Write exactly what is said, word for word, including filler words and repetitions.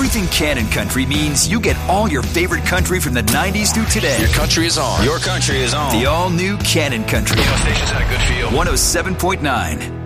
Everything Cannon Country means you get all your favorite country from the nineties through today. Your country is on. Your country is on. The all-new Cannon Country. Radio stations had a good feel. one oh seven point nine.